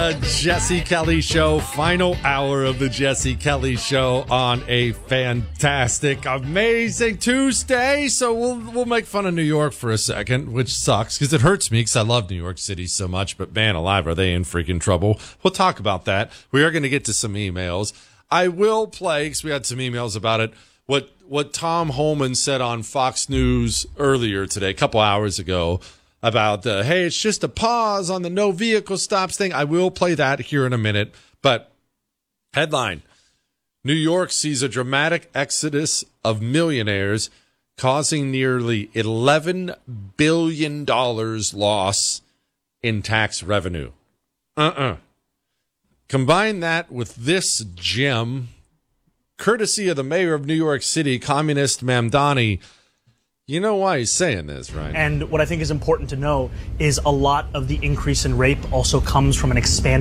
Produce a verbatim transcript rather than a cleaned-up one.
The Jesse Kelly Show, final hour of the Jesse Kelly Show on a fantastic, amazing Tuesday. So we'll we'll make fun of New York for a second, which sucks because it hurts me because I love New York City so much. But man alive, are they in freaking trouble? We'll talk about that. We are going to get to some emails. I will play, because we had some emails about it, what what Tom Holman said on Fox News earlier today, a couple hours ago, about, uh, hey, it's just a pause on the no vehicle stops thing. I will play that here in a minute. But headline, New York sees a dramatic exodus of millionaires causing nearly eleven billion dollars loss in tax revenue. Uh-uh. Combine that with this gem, courtesy of the mayor of New York City, Communist Mamdani. You know why he's saying this, right? And what I think is important to know is a lot of the increase in rape also comes from an expanded